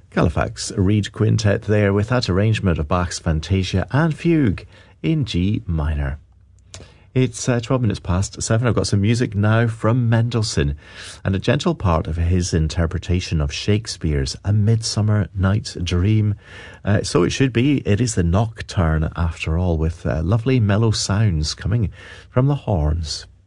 Halifax Reed Quintet there with that arrangement of Bach's Fantasia and Fugue in G minor. It's 12 minutes past 7. I've got some music now from Mendelssohn and a gentle part of his interpretation of Shakespeare's A Midsummer Night's Dream. So it should be. It is the nocturne after all, with lovely mellow sounds coming from the horns.